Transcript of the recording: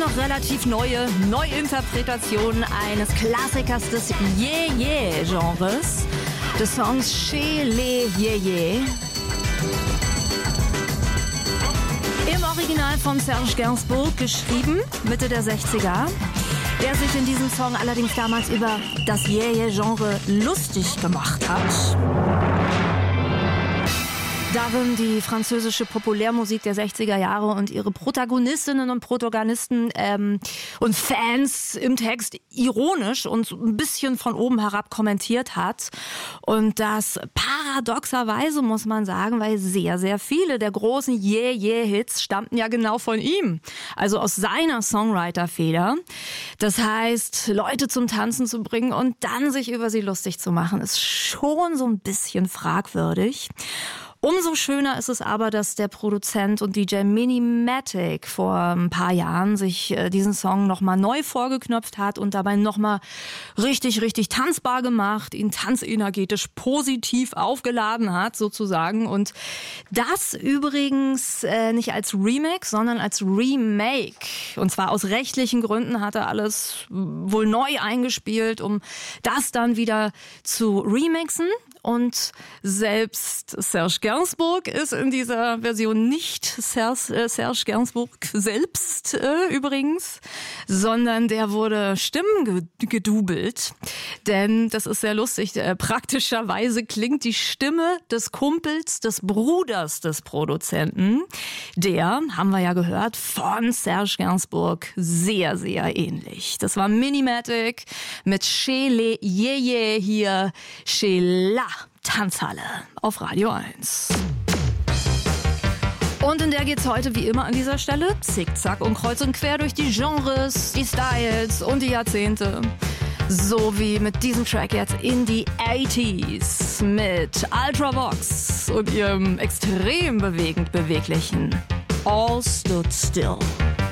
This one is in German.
noch relativ neue Neuinterpretation eines Klassikers des Yeah-Yeah-Genres, des Songs Chez les Yeah-Yeah. Im Original von Serge Gainsbourg, geschrieben Mitte der 60er. Der sich in diesem Song allerdings damals über das Yeah-Yeah-Genre lustig gemacht hat. Darin die französische Populärmusik der 60er Jahre und ihre Protagonistinnen und Protagonisten und Fans im Text ironisch und ein bisschen von oben herab kommentiert hat. Und das paradoxerweise, muss man sagen, weil sehr, sehr viele der großen Yeah-Yeah-Hits stammten ja genau von ihm. Also aus seiner Songwriter-Feder. Das heißt, Leute zum Tanzen zu bringen und dann sich über sie lustig zu machen, ist schon so ein bisschen fragwürdig. Umso schöner ist es aber, dass der Produzent und DJ Minimatic vor ein paar Jahren sich diesen Song nochmal neu vorgeknöpft hat und dabei nochmal richtig, richtig tanzbar gemacht, ihn tanzenergetisch positiv aufgeladen hat sozusagen. Und das übrigens nicht als Remix, sondern als Remake. Und zwar aus rechtlichen Gründen hat er alles wohl neu eingespielt, um das dann wieder zu remixen. Und selbst Serge Gainsbourg ist in dieser Version nicht Serge Gainsbourg selbst übrigens, sondern der wurde Stimmen gedoubelt. Denn das ist sehr lustig. Praktischerweise klingt die Stimme des Kumpels, des Bruders des Produzenten, der, haben wir ja gehört, von Serge Gainsbourg sehr, sehr ähnlich. Das war Minimatic mit Chez les Yeah-Yeah hier, Chez la Tanzhalle auf Radio 1. Und in der geht's heute wie immer an dieser Stelle zickzack und kreuz und quer durch die Genres, die Styles und die Jahrzehnte. So wie mit diesem Track jetzt in die 80s mit Ultravox und ihrem extrem beweglichen All Stood Still.